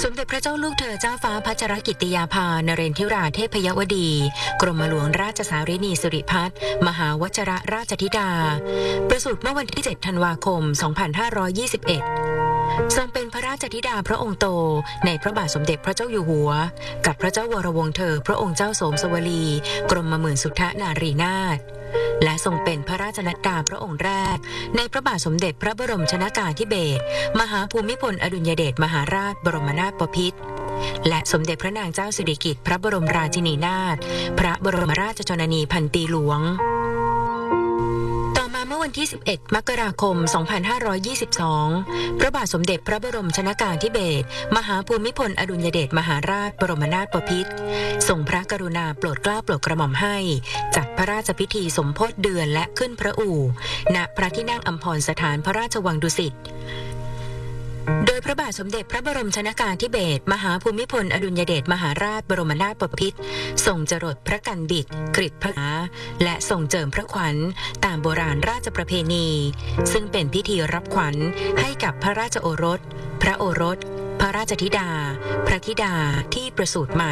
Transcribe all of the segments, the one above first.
มเด็จพระเจ้าลูกเธอเจ้าฟ้าพัชรกิติยาภานเรนทิราเทพยวดี กรมหลวงราชสารินีสิริพัฒน์มหาวชิรราชธิดาประสูติเมื่อวันที่ 7 ธันวาคม 2521 ทรงเป็นพระราชธิดาพระองค์โตในพระบาทสมเด็จพระเจ้าอยู่หัวกับพระเจ้าวรวงศ์เธอพระองค์เจ้าโสมสวลีกรมหมื่นสุทธนารีนาถและทรงเป็นพระราชนัดดาพระองค์แรกในพระบาทสมเด็จพระบรมชนกาธิเบศรมหาภูมิพลอดุลยเดชมหาราชบรมนาถบพิตรและสมเด็จพระนางเจ้าสิริกิติ์พระบรมราชินีนาถพระบรมราชชนนีพันปีหลวงเมื่อวันที่ 11 มกราคม 2522 พระบาทสมเด็จพระบรมชนกาธิเบศรมหาภูมิพลอดุลยเดชมหาราชบรมนาถบพิตรทรงพระกรุณาโปรดเกล้าโปรดกระหม่อมให้จัดพระราชพิธีสมโภชเดือนและขึ้นพระอู่ณพระที่นั่งอัมพรสถานพระราชวังดุสิตโดยพระบาทสมเด็จพระบรมชนกาธิเบศรมหาภูมิพลอดุลยเดชมหาราชบรมนาถบพิตรทรงจรดพระกันบิดกฤษพระาและทรงเจิมพระขวัญตามโบราณราชประเพณีซึ่งเป็นพิธีรับขวัญให้กับพระราชโอรสพระโอรสพระราชธิดาพระธิดาที่ประสูติใหม่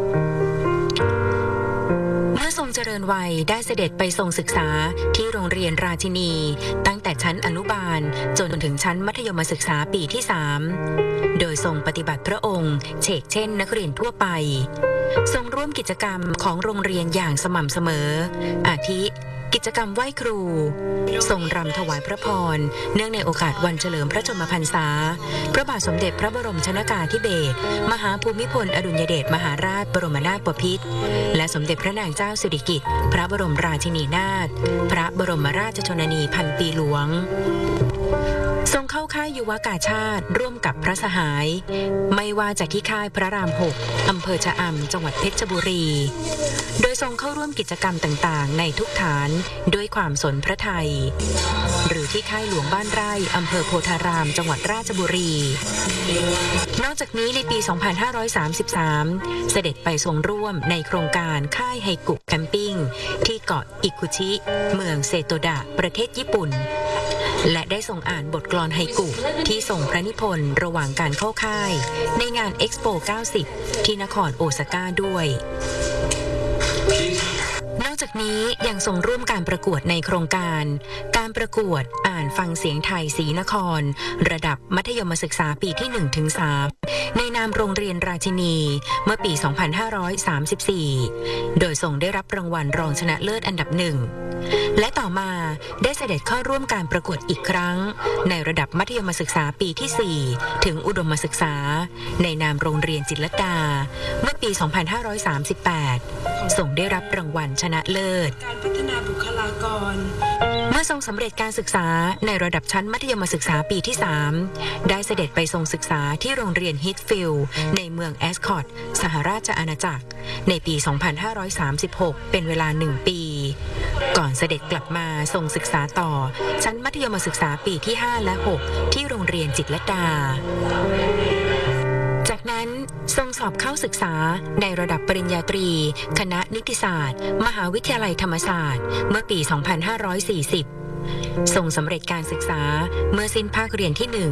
เมื่อทรงเจริญวัยได้เสด็จไปทรงศึกษาที่โรงเรียนราชินีตั้งแต่ชั้นอนุบาลจนถึงชั้นมัธยมศึกษาปีที่ 3โดยทรงปฏิบัติพระองค์เฉกเช่นนักเรียนทั่วไปทรงร่วมกิจกรรมของโรงเรียนอย่างสม่ำเสมออาทิกิจกรรมไหว้ครูทรงรำถวายพระพรเนื่องในโอกาสวันเฉลิมพระชนมพรรษาพระบาทสมเด็จพระบรมชนกาธิเบศรมหาภูมิพลอดุลยเดชมหาราชบรมนาถบพิตรและสมเด็จพระนางเจ้าสิริกิติ์พระบรมราชินีนาถพระบรมราชชนนีพันปีหลวงทรงเข้าค่ายยุวกาชาติร่วมกับพระสหายไม่ว่าจากที่ค่ายพระราม 6 อำเภอชะอำจังหวัดเพชรบุรีโดยทรงเข้าร่วมกิจกรรมต่างๆในทุกฐานด้วยความสนพระทัยหรือที่ค่ายหลวงบ้านไร่อำเภอโพธารามจังหวัดราชบุรีนอกจากนี้ในปี 2533 เสด็จไปทรงร่วมในโครงการค่ายไฮกุแคมปิ้งที่เกาะอิคุชิเมืองเซโตดะประเทศญี่ปุ่นและได้ทรงอ่านบทกลอนไฮกุที่ทรงพระนิพนธ์ระหว่างการเข้าค่ายในงานเอ็กซ์โป 90 ที่นครโอซาก้าด้วยนอกจากนี้ยังทรงร่วมการประกวดในโครงการประกวดอ่านฟังเสียงไทยศรีนครระดับมัธยมศึกษาปีที่ 1-3 ในนามโรงเรียนราชินีเมื่อปี 2534 โดยทรงได้รับรางวัลรองชนะเลิศอันดับ 1และต่อมาได้เสด็จเข้าร่วมการประกวดอีกครั้งในระดับมัธยมศึกษาปีที่ 4 ถึงอุดมศึกษาในนามโรงเรียนจิตรลดาเมื่อปี 2538 ทรงได้รับรางวัลชนะเลิศการพัฒนาบุคลากรเมื่อทรงสำเร็จการศึกษาในระดับชั้นมัธยมศึกษาปีที่ 3 ได้เสด็จไปทรงศึกษาที่โรงเรียนฮิตฟิลด์ในเมืองแอสคอตสหราชอาณาจักรในปี 2536 เป็นเวลา 1 ปี ก่อนเสด็จกลับมาทรงศึกษาต่อชั้นมัธยมศึกษาปีที่ 5 และ 6 ที่โรงเรียนจิตรลดาจากนั้นทรงสอบเข้าศึกษาในระดับปริญญาตรีคณะนิติศาสตร์มหาวิทยาลัยธรรมศาสตร์เมื่อปี 2540 ทรงสำเร็จการศึกษาเมื่อสิ้นภาคเรียนที่ 1